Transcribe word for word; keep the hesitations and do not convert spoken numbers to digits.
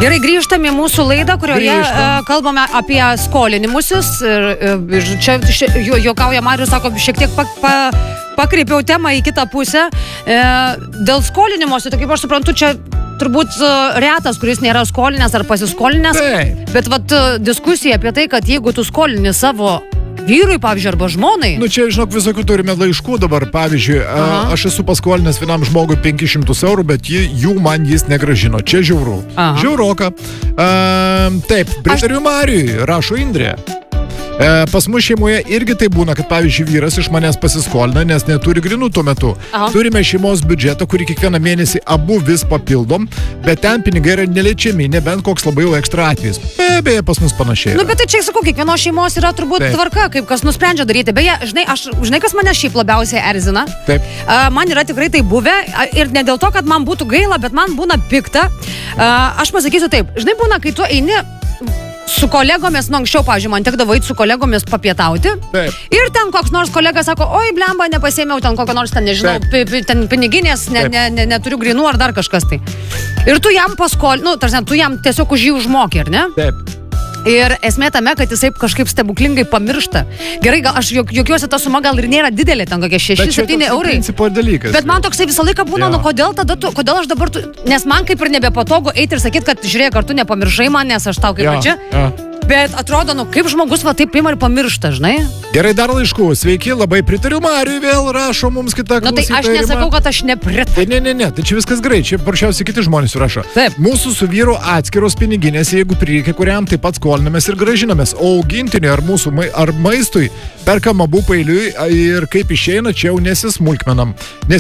Gerai, grįžtame į mūsų laidą, kurioje uh, kalbame apie skolinimusius. Ir, ir čia ju, juokauja Marius, sako, šiek tiek pa, pa, pakreipiau temą į kitą pusę. E, dėl skolinimuose, tai kaip aš suprantu, čia turbūt uh, retas, kuris nėra skolinęs ar pasiskolinęs. Taip. Bet vat uh, diskusija apie tai, kad jeigu tu skolini savo vyrui, pavyzdžiui, arba žmonai. Nu čia, žinok, visokių turime laiškų dabar. Pavyzdžiui, Aha. aš esu paskolinęs vienam žmogui penkis šimtus eurų, bet jį, jų man jis negražino. Čia žiauru. Aha. Žiauroka. A, taip, pritariu aš... Marijui, rašo Indrė. E, pas mus šeimoje irgi tai būna, kad, pavyzdžiui, vyras iš manęs pasiskolina, nes neturi grinų tuo metu. Aha. Turime šeimos biudžetą, kurį kiekvieną mėnesį abu vis papildom, bet ten pinigai yra neliečiami, nebent koks labai jau ekstra atvejis. Be, beje, pas mus panašiai. Nu, bet tai čia, sakau, kiekvienos šeimos yra turbūt Taip. Tvarka, kaip kas nusprendžia daryti. Beje, žinai, aš, žinai, kas mane šiaip labiausiai erzina? Taip. Uh, man yra tikrai tai buvę ir ne dėl to, kad man būtų gaila, bet man būna pikta. Uh, aš pasakysiu taip, žinai, būna, kai tu eini su kolegomis, nu anksčiau, pavyzdžiui, man tekdavo eiti su kolegomis papietauti. Taip. Ir ten koks nors kolega sako, oi, blemba, nepasėmiau ten kokio nors ten, nežinau, pi, pi, ten piniginės, ne, ne, ne, neturiu grinų ar dar kažkas tai. Ir tu jam paskol, nu, tarsi, tu jam tiesiog už jį užmoki, ar ne? Taip. Ir esmė tame, kad jisai kažkaip stebuklingai pamiršta. Gerai, gal aš jok, jokiuosi ta suma gal ir nėra didelė, ten kokie šeši septyni eurai. Dalykas, bet man toksai visą laiką būna, ja. Nu kodėl tada tu, kodėl aš dabar tu, nes man kaip ir nebepatogu eiti ir sakyti, kad žiūrėk, ar tu nepamiršai man, nes aš tau kaip ja, čia. Ja. Bet atrodo, nu kaip žmogus va taip ima ir pamiršta, žinai? Gerai, dar laiškų. Sveiki, labai pritariu Mariui, vėl rašo mums kitą klausytoją. Na tai aš nesakau, kad aš nepritariu. Ne, ne, ne, tai čia viskas gerai, čia paprasčiausiai kiti žmonės rašo. Taip. Mūsų su vyru atskiros piniginės, jeigu prireikia, kuriam taip pat skolinamės ir gražinamės. O augintinį ar mūsų ar maistui perkam abu pailiui ir kaip išeina, čia jau nesismulkmenam. Nes